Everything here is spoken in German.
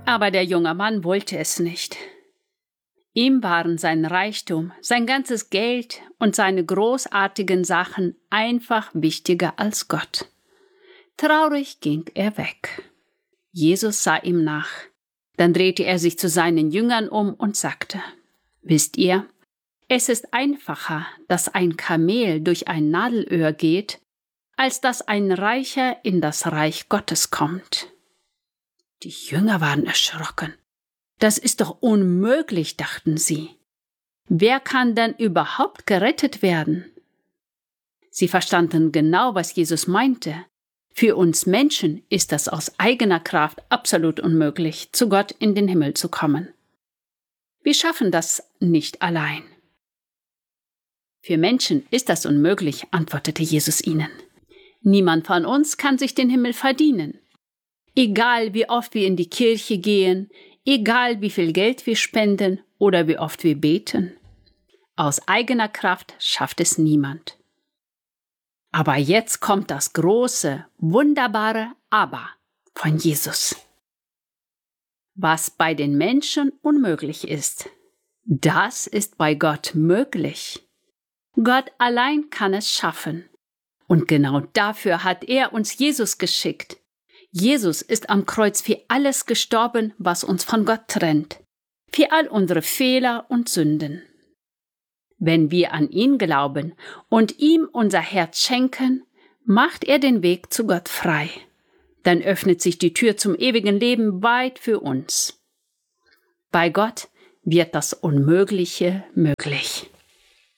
Aber der junge Mann wollte es nicht. Ihm waren sein Reichtum, sein ganzes Geld und seine großartigen Sachen einfach wichtiger als Gott. Traurig ging er weg. Jesus sah ihm nach. Dann drehte er sich zu seinen Jüngern um und sagte: Wisst ihr, es ist einfacher, dass ein Kamel durch ein Nadelöhr geht, als dass ein Reicher in das Reich Gottes kommt. Die Jünger waren erschrocken. Das ist doch unmöglich, dachten sie. Wer kann denn überhaupt gerettet werden? Sie verstanden genau, was Jesus meinte. Für uns Menschen ist das aus eigener Kraft absolut unmöglich, zu Gott in den Himmel zu kommen. Wir schaffen das nicht allein. Für Menschen ist das unmöglich, antwortete Jesus ihnen. Niemand von uns kann sich den Himmel verdienen. Egal wie oft wir in die Kirche gehen, egal wie viel Geld wir spenden oder wie oft wir beten. Aus eigener Kraft schafft es niemand. Aber jetzt kommt das große, wunderbare Aber von Jesus. Was bei den Menschen unmöglich ist, das ist bei Gott möglich. Gott allein kann es schaffen. Und genau dafür hat er uns Jesus geschickt. Jesus ist am Kreuz für alles gestorben, was uns von Gott trennt. Für all unsere Fehler und Sünden. Wenn wir an ihn glauben und ihm unser Herz schenken, macht er den Weg zu Gott frei. Dann öffnet sich die Tür zum ewigen Leben weit für uns. Bei Gott wird das Unmögliche möglich.